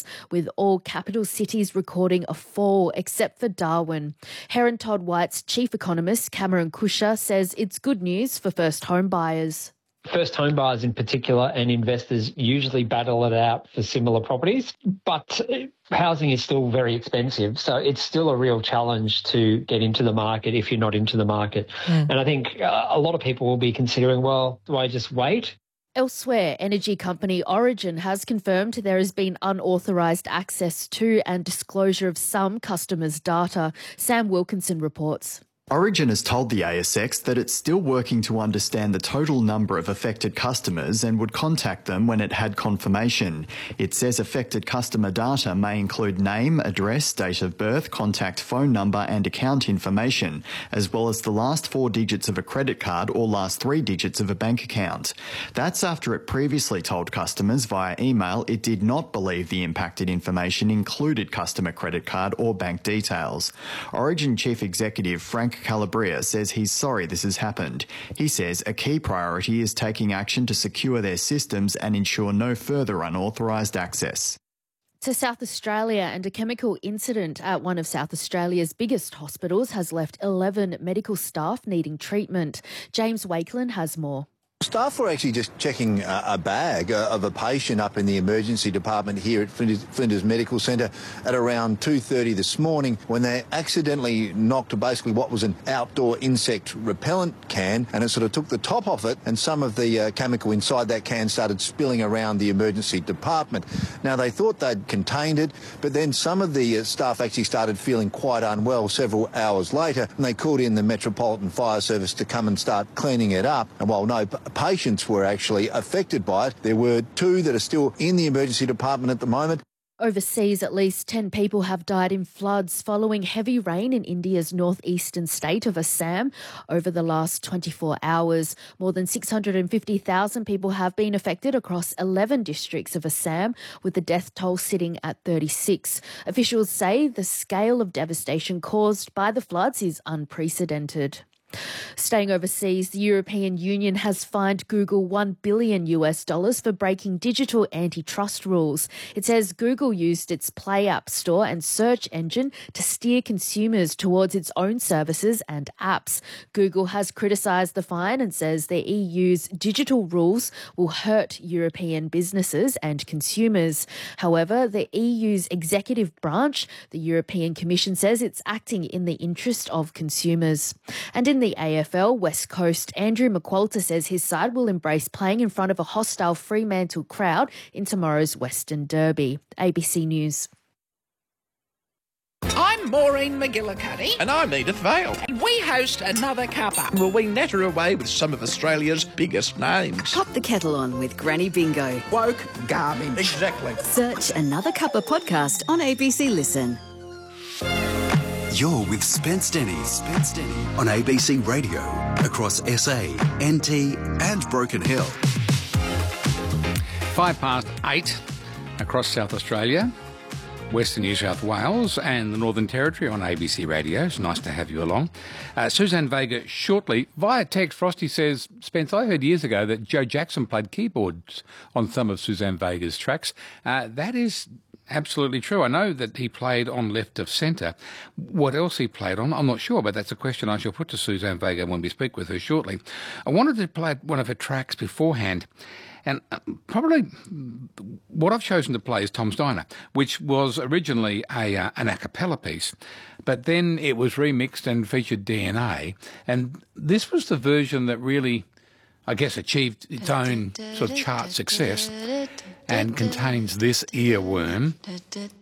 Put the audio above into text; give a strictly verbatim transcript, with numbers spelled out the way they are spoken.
with all capital cities recording a fall except for Darwin. Heron Todd White's chief economist, Cameron Kusher, says it's good news for first home buyers. First home buyers in particular and investors usually battle it out for similar properties, but housing is still very expensive. So it's still a real challenge to get into the market if you're not into the market. Mm. And I think uh, a lot of people will be considering, well, do I just wait? Elsewhere, energy company Origin has confirmed there has been unauthorised access to and disclosure of some customers' data. Sam Wilkinson reports. Origin has told the A S X that it's still working to understand the total number of affected customers and would contact them when it had confirmation. It says affected customer data may include name, address, date of birth, contact phone number and account information, as well as the last four digits of a credit card or last three digits of a bank account. That's after it previously told customers via email it did not believe the impacted information included customer credit card or bank details. Origin Chief Executive Frank Calabria says he's sorry this has happened. He says a key priority is taking action to secure their systems and ensure no further unauthorised access. To South Australia, and a chemical incident at one of South Australia's biggest hospitals has left eleven medical staff needing treatment. James Wakelin has more. Staff were actually just checking a, a bag uh, of a patient up in the emergency department here at Flinders, Flinders Medical Centre at around two thirty this morning when they accidentally knocked basically what was an outdoor insect repellent can, and it sort of took the top off it, and some of the uh, chemical inside that can started spilling around the emergency department. Now, they thought they'd contained it, but then some of the uh, staff actually started feeling quite unwell several hours later, and they called in the Metropolitan Fire Service to come and start cleaning it up. And while no patients were actually affected by it, there were two that are still in the emergency department at the moment. Overseas, at least ten people have died in floods following heavy rain in India's northeastern state of Assam over the last twenty-four hours. More than six hundred fifty thousand people have been affected across eleven districts of Assam, with the death toll sitting at thirty-six. Officials say the scale of devastation caused by the floods is unprecedented. Staying overseas, the European Union has fined Google one billion US dollars for breaking digital antitrust rules. It says Google used its Play App Store and search engine to steer consumers towards its own services and apps. Google has criticised the fine and says the E U's digital rules will hurt European businesses and consumers. However, the E U's executive branch, the European Commission, says it's acting in the interest of consumers. And in the A F L West Coast, Andrew McQualter says his side will embrace playing in front of a hostile Fremantle crowd in tomorrow's Western Derby. A B C News. I'm Maureen McGillicuddy. And I'm Edith Vale. And we host Another Cuppa. Will we natter away with some of Australia's biggest names? Pop the kettle on with Granny Bingo. Woke garbage. Exactly. Search Another Cuppa podcast on A B C Listen. You're with Spence Denny, Spence Denny on A B C Radio across S A, N T and Broken Hill. Five past eight across South Australia, Western New South Wales and the Northern Territory on A B C Radio. It's nice to have you along. Uh, Suzanne Vega shortly. Via text, Frosty says, Spence, I heard years ago that Joe Jackson played keyboards on some of Suzanne Vega's tracks. Uh, that is absolutely true. I know that he played on Left of Centre. What else he played on, I'm not sure, but that's a question I shall put to Suzanne Vega when we speak with her shortly. I wanted to play one of her tracks beforehand, and probably what I've chosen to play is Tom's Diner, which was originally a uh, an a cappella piece, but then it was remixed and featured D N A, and this was the version that really, I guess, achieved its own sort of chart success and contains this earworm.